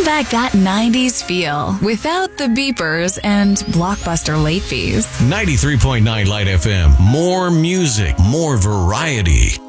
back that 90s feel without the beepers and Blockbuster late fees. 93.9 Light FM. More music, more variety.